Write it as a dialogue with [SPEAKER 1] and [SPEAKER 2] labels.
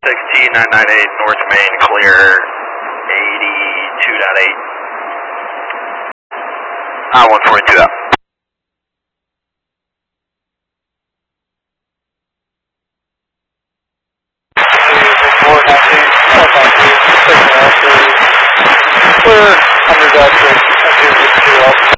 [SPEAKER 1] 16998 North Main, clear 82.8. 142 out.
[SPEAKER 2] Clear 100 out.